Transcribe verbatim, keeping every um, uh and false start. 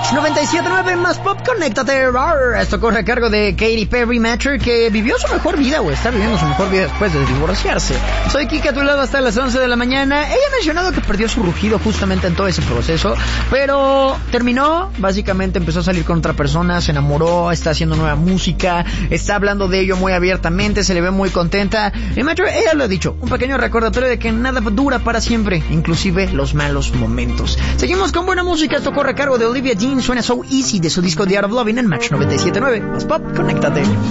Match noventa y siete punto nueve más pop, conéctate. Esto corre a cargo de Katy Perry Matcher, que vivió su mejor vida o está viviendo su mejor vida después de divorciarse. Soy Kika, a tu lado hasta las once de la mañana. Ella ha mencionado que perdió su rugido justamente en todo ese proceso, pero terminó, básicamente empezó a salir con otra persona, se enamoró, está haciendo nueva música, está hablando de ello muy abiertamente, se le ve muy contenta. Y Matcher, ella lo ha dicho, un pequeño recordatorio de que nada dura para siempre, inclusive los malos momentos. Seguimos con buena música, esto corre a cargo de Olivia Dean, suena So Easy de su disco The Art of Loving en Match noventa y siete punto nueve. Más pop, conéctate.